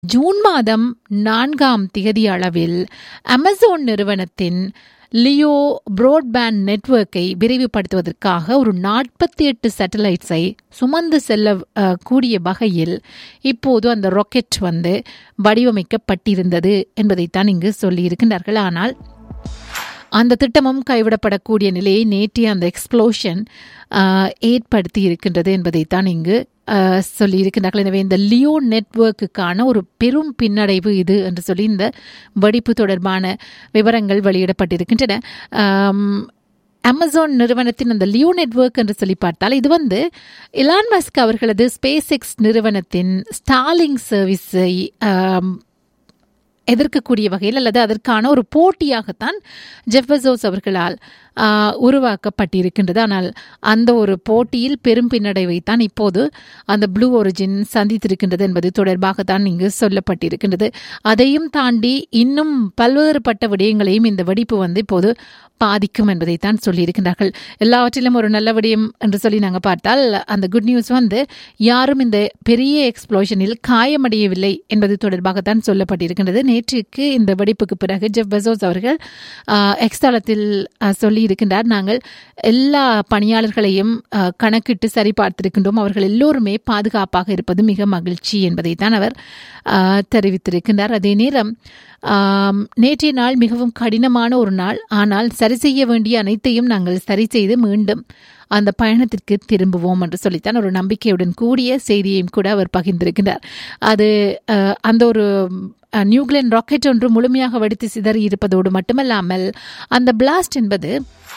June மாதம் 4ஆம் திகதி அளவில் அமேசான் நிறுவனத்தின் லியோ பிராட்பேண்ட் நெட்வொர்க்கை விரிவுபடுத்துவதற்காக ஒரு 48 சேட்டலைட்ஸை சுமந்து செல்ல கூடிய வகையில் இப்போது அந்த ராக்கெட் வடிவமைக்கப்பட்டிருந்தது என்பதைத்தான் இங்கு சொல்லியிருக்கின்றார்கள். ஆனால் அந்த திட்டமும் கைவிடப்படக்கூடிய நிலையை நேற்றைய அந்த எக்ஸ்ப்ளோஷன் ஏற்படுத்தி இருக்கின்றது என்பதைத்தான் இங்கு சொல்லியிருக்கிறார்கள். எனவே இந்த லியோ நெட்வொர்க்குக்கான ஒரு பெரும் பின்னடைவு இது என்று சொல்லி இந்த வெடிப்பு தொடர்பான விவரங்கள் வெளியிடப்பட்டிருக்கின்றன. அமேசான் நிறுவனத்தின் அந்த லியோ நெட்வொர்க் என்று சொல்லி பார்த்தால் இது எலான் மஸ்க் அவர்களது ஸ்பேஸ் எக்ஸ் நிறுவனத்தின் ஸ்டார்லிங் சர்வீஸை எதிர்க்கக்கூடிய வகையில் அல்லது அதற்கான ஒரு போட்டியாகத்தான் ஜெஃப் பெசோஸ் அவர்களால் உருவாக்கப்பட்டிருக்கின்றது. ஆனால் அந்த ஒரு போட்டியில் பெரும் பின்னடைவை தான் இப்போது அந்த ப்ளூ ஒரிஜின் சந்தித்திருக்கின்றது என்பது தொடர்பாகத்தான் இங்கு சொல்லப்பட்டிருக்கின்றது. அதையும் தாண்டி இன்னும் பல்வேறுபட்ட விடயங்களையும் இந்த வெடிப்பு இப்போது பாதிக்கும் என்பதைத்தான் சொல்லியிருக்கின்றார்கள். எல்லாவற்றிலும் ஒரு நல்ல விடயம் என்று சொல்லி நாங்கள் பார்த்தால் அந்த குட் நியூஸ் யாரும் இந்த பெரிய எக்ஸ்ப்ளோஷனில் காயமடையவில்லை என்பது தொடர்பாகத்தான் சொல்லப்பட்டிருக்கின்றது. நேற்றுக்கு இந்த வெடிப்புக்கு பிறகு ஜெஃப் பெசோஸ் அவர்கள் எக்ஸ் தளத்தில் சொல்லி இருக்கின்றார், நாங்கள் எல்லா பணியாளர்களையும் கணக்கிட்டு சரி பார்த்திருக்கின்றோம், அவர்கள் எல்லோருமே பாதுகாப்பாக இருப்பது மிக மகிழ்ச்சி என்பதைத்தான் அவர் தெரிவித்திருக்கின்றார். அதே நேரம் நேற்றைய நாள் மிகவும் கடினமான ஒரு நாள், ஆனால் சரி செய்ய வேண்டிய அனைத்தையும் நாங்கள் சரி செய்து மீண்டும் அந்த பயணத்திற்கு திரும்புவோம் என்று சொல்லித்தான் ஒரு நம்பிக்கையுடன் கூடிய செய்தியையும் கூட அவர் பகிர்ந்திருக்கின்றார். அது அந்த ஒரு நியூக்ளியர் ராக்கெட் ஒன்று முழுமையாக வெடித்து சிதறி இருப்பதோடு மட்டுமல்லாமல் அந்த பிளாஸ்ட் என்பது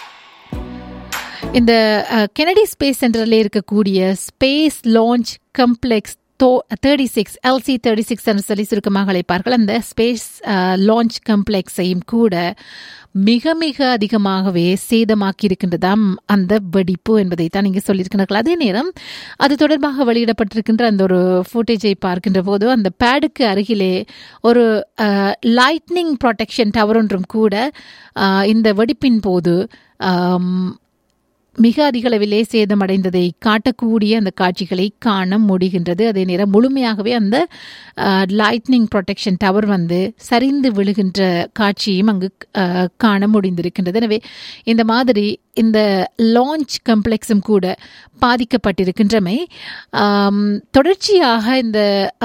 இந்த கெனடி ஸ்பேஸ் சென்டரில் இருக்கக்கூடிய ஸ்பேஸ் லான்ச் காம்ப்ளெக்ஸ் 36 LC-36 என்று சொல்லி சுருக்கமாக அழைப்பார்கள். அந்த ஸ்பேஸ் லான்ச் காம்ப்ளெக்ஸையும் கூட மிக மிக அதிகமாகவே சேதமாக்கி இருக்கின்றதாம் அந்த வெடிப்பு என்பதை தான் இங்கே சொல்லியிருக்கிறார்கள். அதே நேரம் அது தொடர்பாக வெளியிடப்பட்டிருக்கின்ற அந்த ஒரு ஃபுட்டேஜை பார்க்கின்ற போது அந்த பேடுக்கு அருகிலே ஒரு லைட்னிங் ப்ரொடெக்ஷன் டவர் ஒன்றும் கூட இந்த வெடிப்பின் போது மிக அதிக அளவிலே சேதமடைந்ததை காட்டக்கூடிய அந்த காட்சிகளை காண முடிகின்றது. அதே நேரம் முழுமையாகவே அந்த லைட்னிங் ப்ரொடெக்ஷன் டவர் சரிந்து விழுகின்ற காட்சியும் அங்கு காண முடிந்திருக்கின்றது. எனவே இந்த மாதிரி இந்த லான்ச் காம்ப்ளெக்ஸும் கூட பாதிக்கப்பட்டிருக்கின்றமை தொடர்ச்சியாக இந்த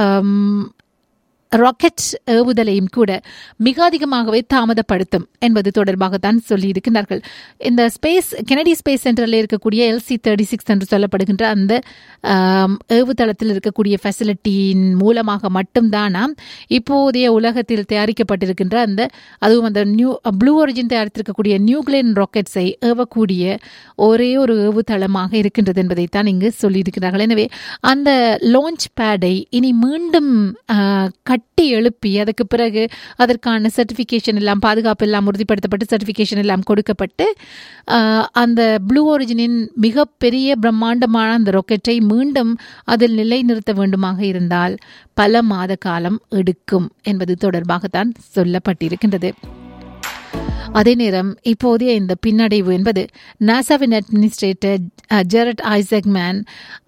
ராக்கெட் ஏவுதலையும் கூட மிக அதிகமாகவே தாமதப்படுத்தும் என்பது தொடர்பாகத்தான் சொல்லியிருக்கிறார்கள். இந்த கெனடி ஸ்பேஸ் சென்டரில் இருக்கக்கூடிய LC-36 என்று சொல்லப்படுகின்ற அந்த ஏவுதளத்தில் இருக்கக்கூடிய ஃபெசிலிட்டியின் மூலமாக மட்டும்தானாம் இப்போதைய உலகத்தில் தயாரிக்கப்பட்டிருக்கின்ற அதுவும் அந்த ப்ளூ ஒரிஜின் தயாரித்திருக்கக்கூடிய நியூக்ளியர் ராக்கெட்ஸை ஏவக்கூடிய ஒரே ஒரு ஏவுதளமாக இருக்கின்றது என்பதைத்தான் இங்கு சொல்லியிருக்கிறார்கள். எனவே அந்த லான்ச் பேடை இனி மீண்டும் கட்டி எழுப்பி அதுக்கு பிறகு அதற்கான சர்டிஃபிகேஷன் எல்லாம் பாதுகாப்பு எல்லாம் உறுதிப்படுத்தப்பட்டு சர்டிஃபிகேஷன் எல்லாம் கொடுக்கப்பட்டு அந்த ப்ளூ ஒரிஜினின் மிகப்பெரிய பிரம்மாண்டமான அந்த ராக்கெட்டை மீண்டும் அதில் நிலைநிறுத்த வேண்டுமாக இருந்தால் பல மாத காலம் எடுக்கும் என்பது தொடர்பாகத்தான் சொல்லப்பட்டிருக்கின்றது. அதே நேரம் இப்போதைய இந்த பின்னடைவு என்பது நாசாவின் அட்மினிஸ்ட்ரேட்டர் ஜெரட் ஐசக்மேன்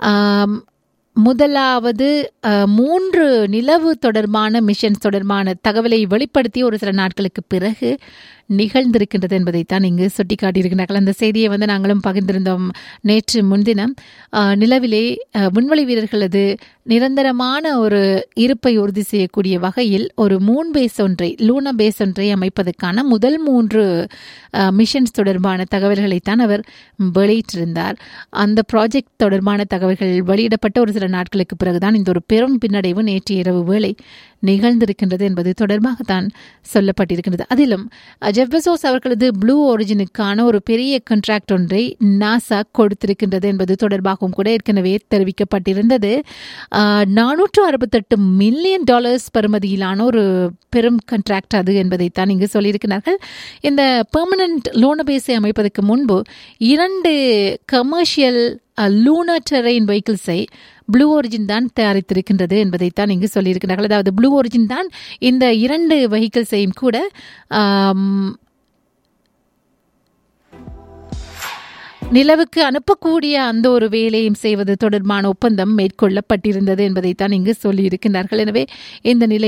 முதலாவது 3 நிலவு தொடர்பான மிஷன்ஸ் தொடர்பான தகவலை வெளிப்படுத்திய ஒரு சில நாட்களுக்கு பிறகு நிகழ்ந்திருக்கின்றது என்பதைத்தான் இங்கு சுட்டிக்காட்டியிருக்கிறார்கள். அந்த செய்தியை நாங்களும் பகிர்ந்திருந்தோம் நேற்று முன்தினம். நிலவிலே விண்வெளி வீரர்களது நிரந்தரமான ஒரு இருப்பை உறுதி செய்யக்கூடிய வகையில் ஒரு லூனா பேஸ் ஒன்றை அமைப்பதற்கான முதல் 3 மிஷன்ஸ் தொடர்பான தகவல்களைத்தான் அவர் வெளியிட்டிருந்தார். அந்த ப்ராஜெக்ட் தொடர்பான தகவல்கள் வெளியிடப்பட்ட ஒரு சில நாட்களுக்கு பிறகுதான் இந்த ஒரு பெரும் பின்னடைவு நேற்று இரவு வேளை நிகழ்ந்திருக்கின்றது என்பது தொடர்பாகத்தான் சொல்லப்பட்டிருக்கின்றது. அதிலும் ஜெஃப் பெசோஸ் அவர்களது ப்ளூ ஒரிஜினுக்கான ஒரு பெரிய கான்ட்ராக்ட் ஒன்றை நாசா கொடுத்திருக்கின்றது என்பது தொடர்பாகவும் கூட ஏற்கனவே தெரிவிக்கப்பட்டிருந்தது. $468 மில்லியன் பெறுமதியிலான ஒரு பெரும் கான்ட்ராக்ட் அது என்பதைத்தான் இங்கு சொல்லியிருக்கிறார்கள். இந்த பெர்மனன்ட் லூனா பேஸை அமைப்பதற்கு முன்பு 2 commercial Luna terrain வெஹிக்கிள்ஸை blue origin தான் தயாரித்திருக்கின்றது என்பதைத்தான் இங்கு சொல்லியிருக்கிறார்கள். அதாவது ப்ளூ ஒரிஜின் தான் இந்த 2 வெஹிக்கிள்ஸையும் கூட நிலவுக்கு அனுப்பக்கூடிய அந்த ஒரு வேலையும் செய்வது தொடர்பான ஒப்பந்தம் மேற்கொள்ளப்பட்டிருந்தது என்பதைத்தான் இங்கு சொல்லியிருக்கிறார்கள். எனவே இந்த நிலை